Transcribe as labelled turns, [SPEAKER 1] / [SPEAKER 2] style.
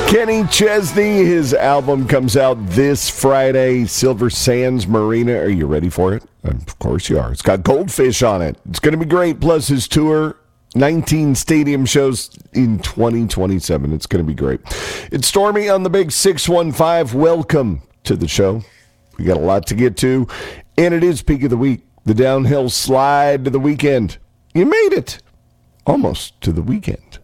[SPEAKER 1] Kenny Chesney, his album comes out this Friday, Silver Sands Marina. Are you ready for it? Of course you are. It's got Goldfish on it. It's going to be great. Plus his tour, 19 stadium shows in 2027. It's going to be great. It's Stormy on the Big 615. Welcome to the show. We got a lot to get to, and it is Peak of the Week, the downhill slide to the weekend. You made it almost to the weekend.